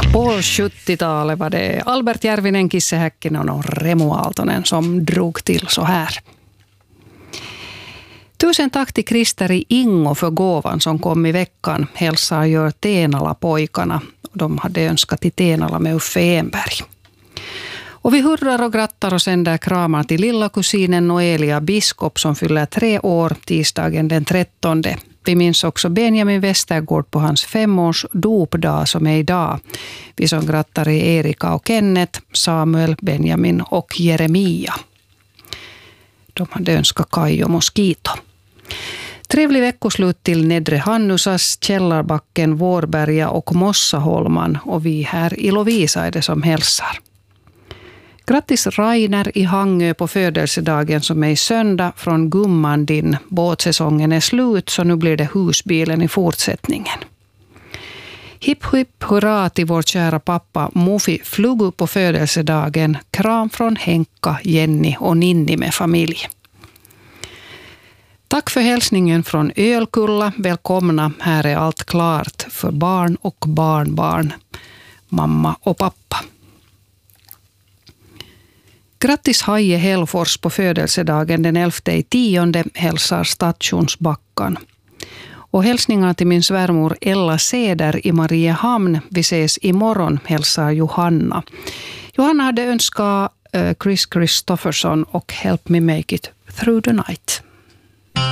På 70-talet var det Albert Järvinen, Kisse Häkkinen och Remo Aaltonen som drog till så här. Tusen tack till Kristeri Ingo för gåvan som kom i veckan. Hälsar gör Tenala-pojkarna. De hade önskat till Tenala med Uffe Enberg. Och vi hurrar och grattar och sänder kramar till lilla kusinen Noelia Biskop som fyller 3 år tisdagen den 13. Vi minns också Benjamin Westergård på hans 5-års dopdag som är idag. Vi som grattar är Erika och Kenneth, Samuel, Benjamin och Jeremia. De hade önskat Kaj och Mosquito. Trevlig veckoslut till Nedre Hannusas, Källarbacken, Vårberga och Mossaholman. Och vi här i Lovisa är det som hälsar. Grattis Rainer i Hangö på födelsedagen som är i söndag från Gumman din. Båtsäsongen är slut så nu blir det husbilen i fortsättningen. Hipp hipp hurra till vår kära pappa Mufi Flugu på födelsedagen. Kram från Henka, Jenny och Ninni med familj. Tack för hälsningen från Ölkulla. Välkomna, här är allt klart för barn och barnbarn, mamma och pappa. Grattis Haje Hellfors på födelsedagen den 11/10 hälsar Stationsbackan. Och hälsningar till min svärmor Ella Seder i Mariehamn. Vi ses imorgon, hälsar Johanna. Johanna hade önskat Chris Christopherson och Help Me Make It Through the Night.